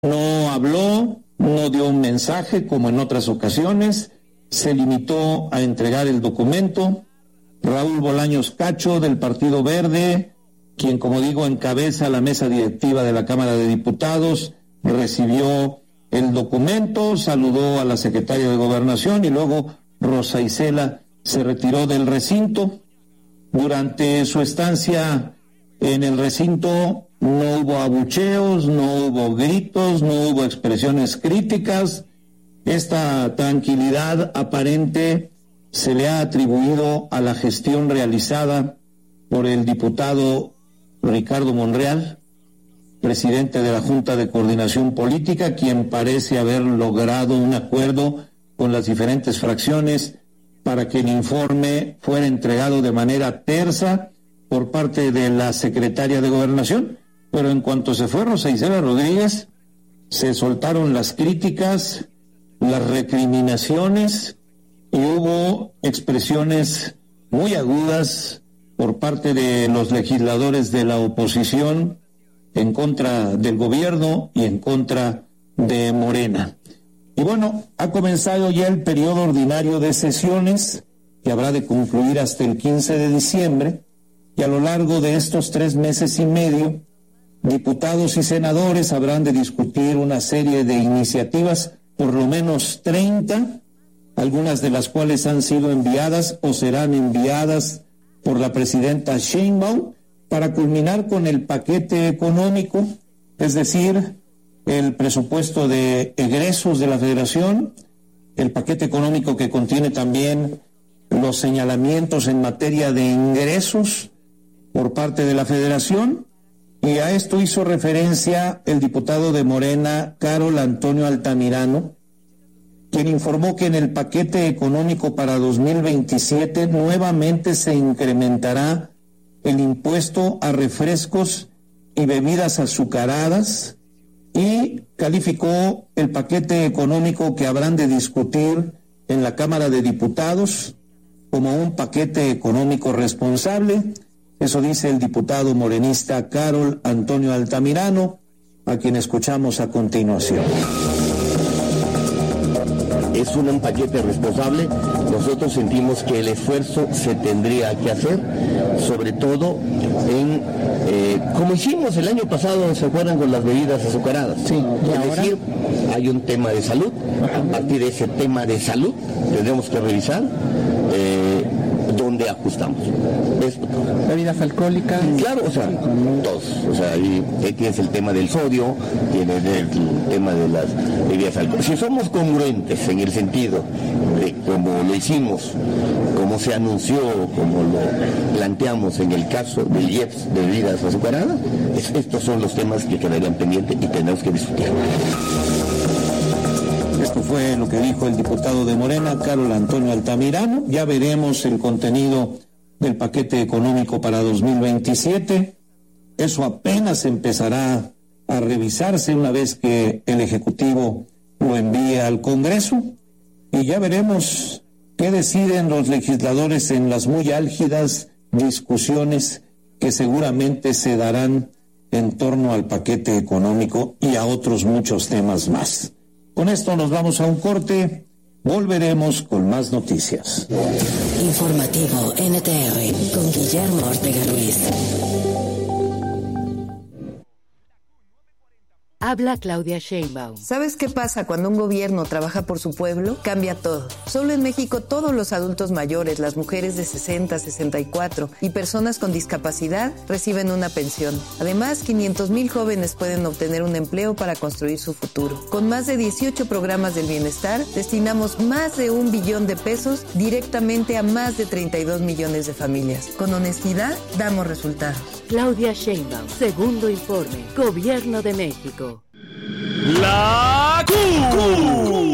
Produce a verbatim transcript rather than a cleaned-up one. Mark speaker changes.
Speaker 1: No habló, no dio un mensaje como en otras ocasiones, se limitó a entregar el documento. Raúl Bolaños Cacho, del Partido Verde, quien, como digo, encabeza la mesa directiva de la Cámara de Diputados, recibió el documento, saludó a la secretaria de Gobernación y luego Rosa Isela se retiró del recinto. Durante su estancia en el recinto no hubo abucheos, no hubo gritos, no hubo expresiones críticas. Esta tranquilidad aparente se le ha atribuido a la gestión realizada por el diputado Ricardo Monreal, presidente de la Junta de Coordinación Política, quien parece haber logrado un acuerdo con las diferentes fracciones para que el informe fuera entregado de manera tersa por parte de la secretaria de Gobernación. Pero en cuanto se fue Rosa Isela Rodríguez, se soltaron las críticas, las recriminaciones, y hubo expresiones muy agudas por parte de los legisladores de la oposición en contra del gobierno y en contra de Morena. Y bueno, ha comenzado ya el periodo ordinario de sesiones, que habrá de concluir hasta el quince de diciembre, y a lo largo de estos tres meses y medio, diputados y senadores habrán de discutir una serie de iniciativas, por lo menos treinta, algunas de las cuales han sido enviadas o serán enviadas por la presidenta Sheinbaum, para culminar con el paquete económico, es decir, el presupuesto de egresos de la Federación, el paquete económico que contiene también los señalamientos en materia de ingresos por parte de la Federación, y a esto hizo referencia el diputado de Morena, Carol Antonio Altamirano, quien informó que en el paquete económico para dos mil veintisiete nuevamente se incrementará el impuesto a refrescos y bebidas azucaradas, y calificó el paquete económico que habrán de discutir en la Cámara de Diputados como un paquete económico responsable. Eso dice el diputado morenista Carol Antonio Altamirano, a quien escuchamos a continuación.
Speaker 2: Es un paquete responsable. Nosotros sentimos que el esfuerzo se tendría que hacer, sobre todo en, eh, como hicimos el año pasado, ¿se acuerdan? Con las bebidas azucaradas.
Speaker 3: Sí,
Speaker 2: es
Speaker 3: ahora?
Speaker 2: decir, hay un tema de salud. A partir de ese tema de salud tendremos que revisar eh, dónde ajustamos. Esto.
Speaker 3: Bebidas alcohólicas.
Speaker 2: Claro, o sea, todos. O sea, ahí, ahí tienes el tema del sodio, tienes el tema de las bebidas alcohólicas. Si somos congruentes en el sentido de cómo lo hicimos, como se anunció, como lo planteamos en el caso del I E P S de bebidas azucaradas, es, estos son los temas que quedarían pendientes y tenemos que discutir.
Speaker 1: Esto fue lo que dijo el diputado de Morena, Carol Antonio Altamirano. Ya veremos el contenido del paquete económico para dos mil veintisiete. Eso apenas empezará a revisarse una vez que el Ejecutivo lo envíe al Congreso. Y ya veremos qué deciden los legisladores en las muy álgidas discusiones que seguramente se darán en torno al paquete económico y a otros muchos temas más. Con esto nos vamos a un corte, volveremos con más noticias.
Speaker 4: Informativo N T R con Guillermo Ortega Ruiz.
Speaker 5: Habla Claudia Sheinbaum.
Speaker 6: ¿Sabes qué pasa cuando un gobierno trabaja por su pueblo? Cambia todo. Solo en México todos los adultos mayores, las mujeres de sesenta, sesenta y cuatro y personas con discapacidad reciben una pensión. Además, quinientos mil jóvenes pueden obtener un empleo para construir su futuro. Con más de dieciocho programas del bienestar, destinamos más de un billón de pesos directamente a más de treinta y dos millones de familias. Con honestidad, damos resultados.
Speaker 5: Claudia Sheinbaum, segundo informe, Gobierno de México.
Speaker 7: La Q.